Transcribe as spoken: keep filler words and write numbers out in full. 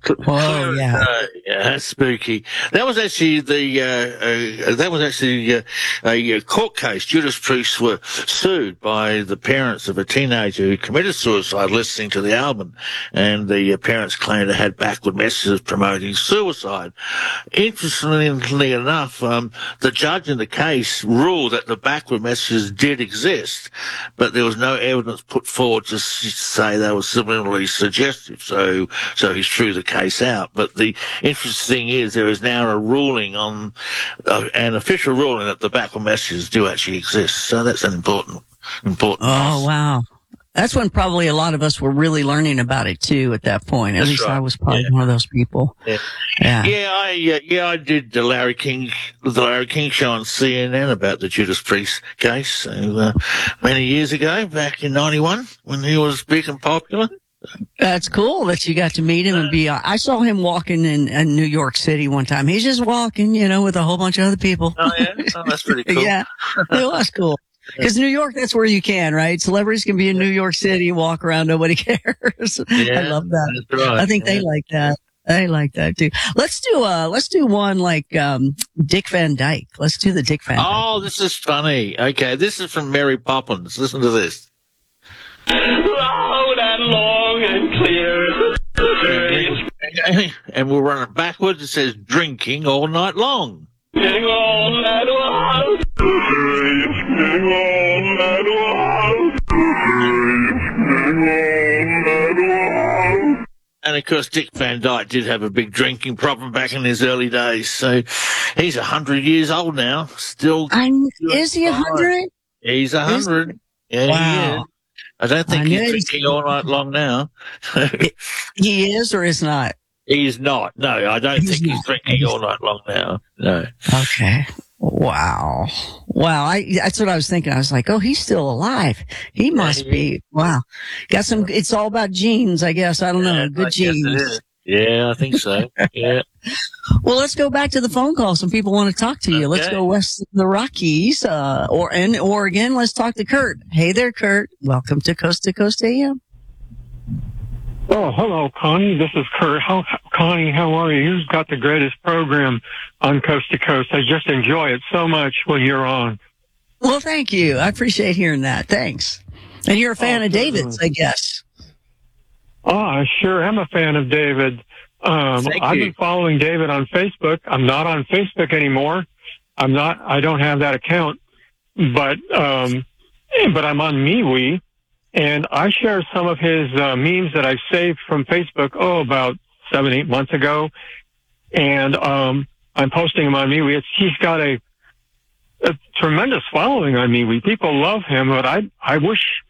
Whoa, yeah. Uh, yeah, that's spooky. That was actually the, uh, uh, that was actually uh, a court case. Judas Priest were sued by the parents of a teenager who committed suicide listening to the album, and the uh, parents claimed it had backward messages promoting suicide. Interestingly enough, um, the judge in the case ruled that the backward messages did exist, but there was no evidence put forward to say they were subliminally suggestive, so so he threw the case out. But the interesting thing is there is now a ruling on, uh, an official ruling that the backward messages do actually exist. So that's an important, important. Oh, wow. That's when probably a lot of us were really learning about it too at that point. At That's least right. I was probably Yeah. one of those people. Yeah, Yeah. yeah, I uh, yeah I did the Larry King the Larry King show on C N N about the Judas Priest case so, uh, many years ago, back in ninety-one, when he was big and popular. That's cool that you got to meet him and be, uh, I saw him walking in, in New York City one time. He's just walking, you know, with a whole bunch of other people. Oh yeah, oh, that's pretty cool. Yeah. It was cool. Because New York, that's where you can, right? Celebrities can be in New York City, walk around, nobody cares. Yeah, I love that. that's right. I think yeah. they like that. They like that too. Let's do uh let's do one like um Dick Van Dyke. Let's do the Dick Van Dyke. Oh, this is funny. Okay, this is from Mary Poppins. Listen to this. Loud and long and clear. And we'll run it backwards. It says drinking all night long. Drinking all night long. Drinking all night long. Drinking all night long. And of course, Dick Van Dyke did have a big drinking problem back in his early days. So he's a hundred years old now. Still, I'm, is he a hundred? he's a hundred. Yeah, Wow. he is. I don't think I he's knew drinking all night long now. He is or is not? He's not. No, I don't He's think he's not. drinking all night long now. No. Okay. Wow. Wow. I, that's what I was thinking. I was like, oh, he's still alive. He must he be. Wow. Got some, it's all about genes, I guess. I don't know. Yeah, I Good guess it genes. is. Yeah, I think so. Yeah. Well, let's go back to the phone call. Some people want to talk to you. Let's Okay. go west of the Rockies, uh, or in Oregon. Let's talk to Kurt. Hey there, Kurt. Welcome to Coast to Coast A M. Oh, hello, Connie. This is Kurt. How, Connie, how are you? You've got the greatest program on Coast to Coast. I just enjoy it so much when you're on. Well, thank you. I appreciate hearing that. Thanks. And you're a fan Oh, of David's, I guess. Oh, I sure am a fan of David. Um, Thank I've you. been following David on Facebook. I'm not on Facebook anymore. I'm not, I don't have that account, but, um, but I'm on MeWe, and I share some of his uh, memes that I saved from Facebook, oh, about seven, eight months ago. And, um, I'm posting them on MeWe. It's, he's got a, a tremendous following on MeWe. People love him, but I, I wish